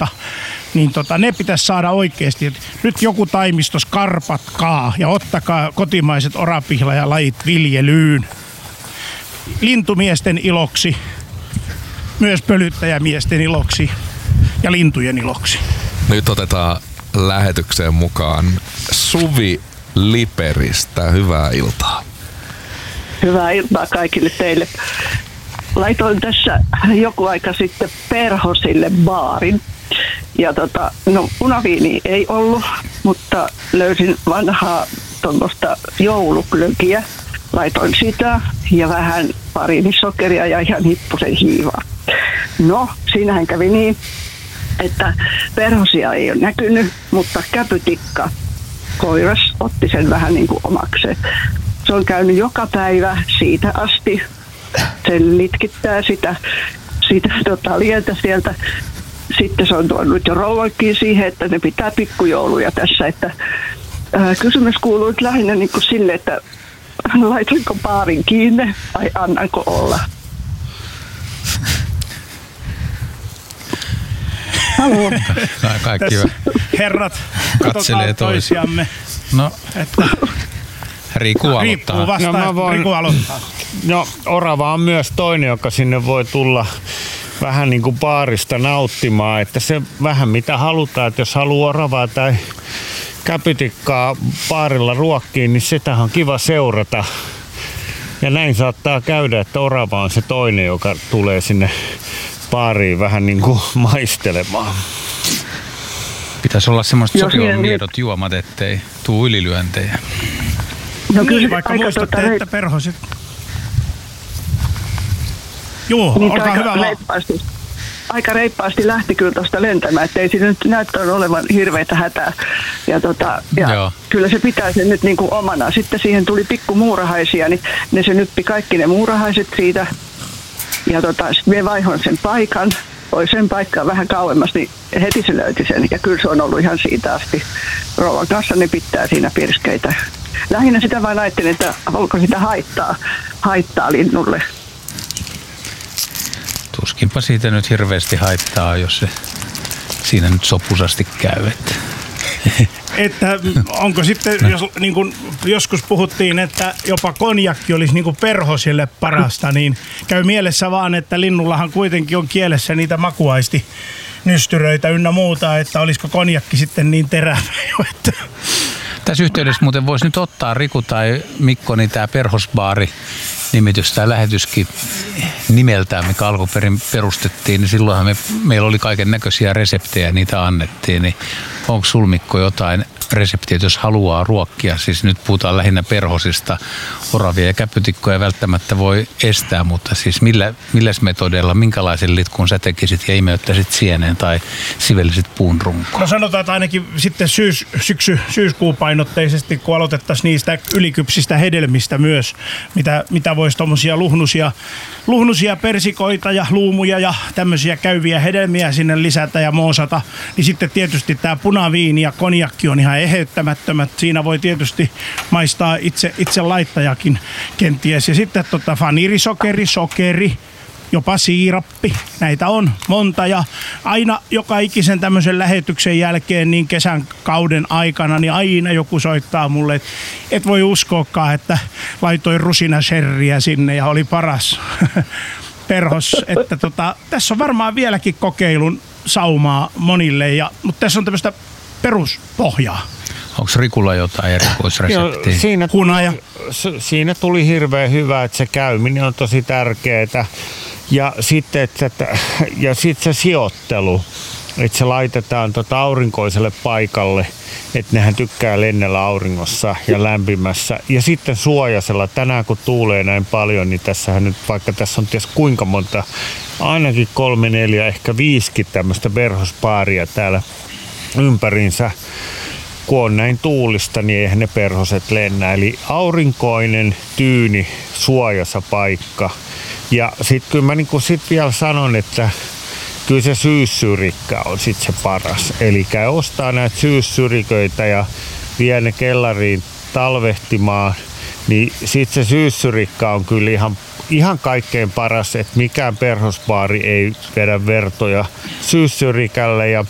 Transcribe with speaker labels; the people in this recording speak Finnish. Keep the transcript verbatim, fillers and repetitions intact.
Speaker 1: muita, niin tota, ne pitäisi saada oikeasti. Nyt joku taimisto skarpatkaa ja ottakaa kotimaiset orapihlaajalajit viljelyyn. Lintumiesten iloksi, myös pölyttäjämiesten iloksi ja lintujen iloksi.
Speaker 2: Nyt otetaan lähetykseen mukaan Suvi Liperistä. Hyvää iltaa.
Speaker 3: Hyvää iltaa kaikille teille. Laitoin tässä joku aika sitten perhosille baarin. Ja tota, no punaviini ei ollut, mutta löysin vanhaa tuommoista jouluklökiä. Laitoin sitä ja vähän pariinisokeria ja ihan hippusen hiivaa. No, siinähän kävi niin, että perhosia ei ole näkynyt, mutta käpytikka koiras otti sen vähän niin kuin omakseen. Se on käynyt joka päivä siitä asti. Se litkittää sitä, sitä tota, lientä sieltä. Sitten se on tuonut jo rouvakin siihen, että ne pitää pikkujouluja tässä. Että, ää, kysymys kuuluu lähinnä niin kuin sille, että laitanko baarin kiinni vai annanko olla? Haloo.
Speaker 4: Kaikki hyvä.
Speaker 1: Herrat,
Speaker 4: katselee toisiamme. No,
Speaker 1: että
Speaker 4: Riku aloittaa.
Speaker 1: Riippuu vastaan. No, voin, Riku aloittaa.
Speaker 5: No, orava on myös toinen, joka sinne voi tulla vähän niin kuin baarista nauttimaan. Että se vähän mitä halutaan, että jos haluaa oravaa tai käpytikkaa baarilla ruokkiin, niin sitä on kiva seurata. Ja näin saattaa käydä, että orava on se toinen, joka tulee sinne baariin vähän niin kuin maistelemaan.
Speaker 4: Pitäisi olla semmoiset sopivan miedot juomat, ettei tuu ylilyöntejä.
Speaker 1: No kyllä, niin, vaikka muistatte, tota, että perhoset... Joo, niin olkaa hyvä vaan.
Speaker 3: Aika reippaasti lähti kyllä tuosta lentämään, ettei siinä nyt näyttänyt olevan hirveitä hätää. Ja, tota, ja kyllä se pitää sen nyt niin kuin omana. Sitten siihen tuli pikku muurahaisia, niin ne se nyppi kaikki ne muurahaiset siitä. Ja tota, sitten me vaihon sen paikan, voi sen paikkaan vähän kauemmas, niin heti se löyti sen. Ja kyllä se on ollut ihan siitä asti. Rouvan kanssa ne pitää siinä pirskeitä. Lähinnä sitä vain ajattelin, että onko sitä haittaa, haittaa linnulle.
Speaker 4: Tuskinpa siitä nyt hirveästi haittaa, jos se siinä nyt sopusasti käy. Että,
Speaker 1: että onko sitten, jos niin kun joskus puhuttiin, että jopa konjakki olisi niin kuin perhosille parasta, niin käy mielessä vaan, että linnullahan kuitenkin on kielessä niitä makuaisti nystyröitä ynnä muuta, että olisiko konjakki sitten niin terävä jo, että...
Speaker 4: Tässä yhteydessä muuten voisi nyt ottaa Riku tai Mikko, niin tämä perhosbaari nimitys tai lähetyskin nimeltään, mikä alkuperin perustettiin, niin silloinhan me, meillä oli kaiken näköisiä reseptejä, niitä annettiin, niin onko sul Mikko jotain reseptiä, jos haluaa ruokkia, siis nyt puhutaan lähinnä perhosista, oravia ja käpytikkoja välttämättä voi estää, mutta siis millä, milläs metodeilla, minkälaisen litkun sä tekisit ja imeyttäisit sieneen tai sivellisit puun runkoon?
Speaker 1: No sanotaan, että ainakin sitten syys, syksy, syyskuupainotteisesti, kun aloitettaisiin niistä ylikypsistä hedelmistä myös, mitä, mitä voisi tommosia luhnusia, luhnusia persikoita ja luumuja ja tämmöisiä käyviä hedelmiä sinne lisätä ja moosata, niin sitten tietysti tämä punaviini ja konjakki on ihan eheyttämättömät. Siinä voi tietysti maistaa itse, itse laittajakin kenties. Ja sitten tota vaniirisokeri, sokeri, jopa siirappi. Näitä on monta ja aina joka ikisen tämmöisen lähetyksen jälkeen niin kesän kauden aikana, niin aina joku soittaa mulle, että et voi uskoakaan, että laitoin rusinaserriä sinne ja oli paras perhos. Että tota, tässä on varmaan vieläkin kokeilun saumaa monille, ja, mutta tässä on tämmöistä peruspohjaa.
Speaker 4: Onko Rikulla jotain erikoisreseptiä?
Speaker 5: Siinä,
Speaker 1: Hunaja.
Speaker 5: Siinä tuli hirveän hyvä, että se käyminen on tosi tärkeää. Ja sitten että, ja sit se sijoittelu, että se laitetaan tota aurinkoiselle paikalle, että nehän tykkää lennellä auringossa ja lämpimässä. Ja sitten suojasella, tänään kun tuulee näin paljon, niin tässähän nyt, vaikka tässä on ties kuinka monta, ainakin kolme, neljä, ehkä viisikin tämmöistä perhospaaria täällä ympärinsä. Kun on näin tuulista, niin eihän ne perhoset lennä. Eli aurinkoinen, tyyni, suojassa paikka. Ja sitten kyllä mä niinku sit vielä sanon, että kyllä se syyssyrikkä on sit se paras. Eli käy ostaa näitä syyssyriköitä ja vie ne kellariin talvehtimaan. Niin sit se syyssyrikkä on kyllä ihan, ihan kaikkein paras, että mikään perhosbaari ei vedä vertoja syyssyrikälle. Ja